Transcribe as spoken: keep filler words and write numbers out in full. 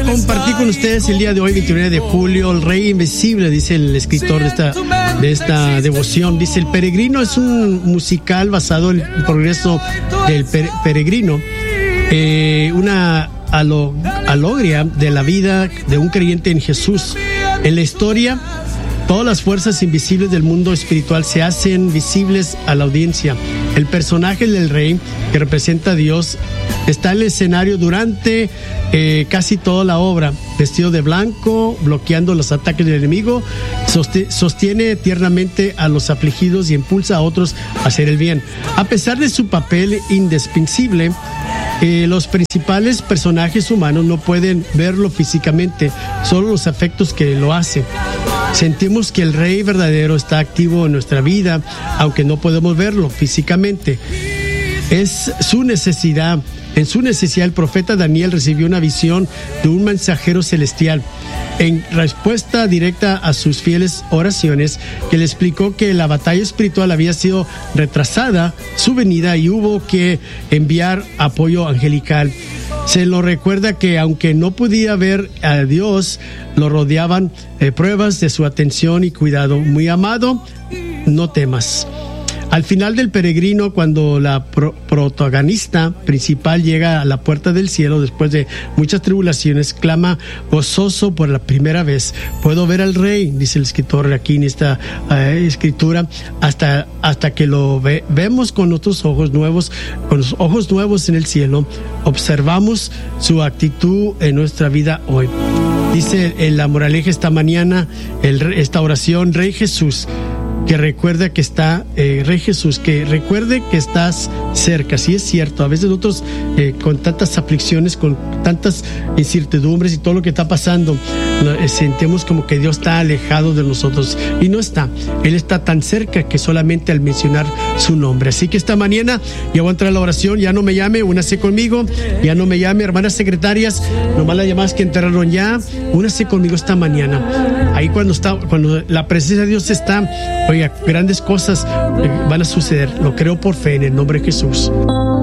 compartir con ustedes el día de hoy, veintinueve de julio, el Rey Invisible, dice el escritor de esta, de esta devoción. Dice: el peregrino es un musical basado en el progreso del per- peregrino, eh, una alo- alogria de la vida de un creyente en Jesús. En la historia, todas las fuerzas invisibles del mundo espiritual se hacen visibles a la audiencia. El personaje del rey, que representa a Dios, está en el escenario durante eh, casi toda la obra, vestido de blanco, bloqueando los ataques del enemigo, sostiene tiernamente a los afligidos y impulsa a otros a hacer el bien. A pesar de su papel indispensable, Eh, los principales personajes humanos no pueden verlo físicamente, solo los afectos que lo hacen. Sentimos que el Rey verdadero está activo en nuestra vida, aunque no podemos verlo físicamente. Es su necesidad. En su necesidad, el profeta Daniel recibió una visión de un mensajero celestial. En respuesta directa a sus fieles oraciones, que le explicó que la batalla espiritual había sido retrasada, su venida, y hubo que enviar apoyo angelical. Se lo recuerda que aunque no podía ver a Dios, lo rodeaban eh, pruebas de su atención y cuidado. Muy amado, no temas. Al final del peregrino, cuando la pro- protagonista principal llega a la puerta del cielo después de muchas tribulaciones, clama gozoso por la primera vez: puedo ver al Rey, dice el escritor aquí en esta uh, escritura, hasta, hasta que lo ve- vemos con otros ojos nuevos, con los ojos nuevos en el cielo, observamos su actitud en nuestra vida hoy. Dice en la moraleja esta mañana, el, esta oración: Rey Jesús, que recuerde que está, eh, Rey Jesús, que recuerde que estás cerca. Sí, es cierto, a veces nosotros eh, con tantas aflicciones, con tantas incertidumbres y todo lo que está pasando, eh, sentimos como que Dios está alejado de nosotros, y no está. Él está tan cerca que solamente al mencionar su nombre. Así que esta mañana ya voy a entrar a la oración. Ya no me llame, únase conmigo. Ya no me llame, hermanas secretarias, nomás las llamadas que entraron ya, únase conmigo esta mañana. Ahí cuando está, cuando la presencia de Dios está, oiga, grandes cosas van a suceder. Lo creo por fe en el nombre de Jesús.